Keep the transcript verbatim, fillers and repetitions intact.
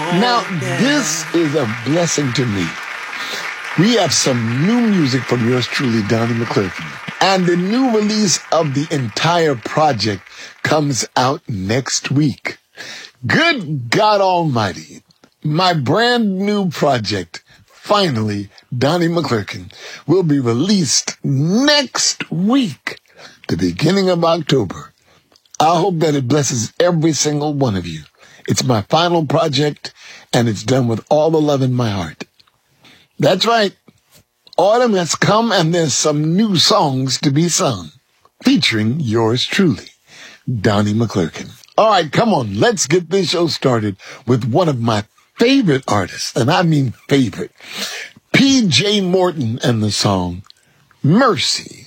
Now, this is a blessing to me. We have some new music from yours truly, Donnie McClurkin. And the new release of the entire project comes out next week. Good God Almighty, my brand new project, finally, Donnie McClurkin, will be released next week, the beginning of October. I hope that it blesses every single one of you. It's my final project, and it's done with all the love in my heart. That's right. Autumn has come, and there's some new songs to be sung, featuring yours truly, Donnie McClurkin. All right, come on, let's get this show started with one of my favorite artists, and I mean favorite, P J Morton and the song, Mercy.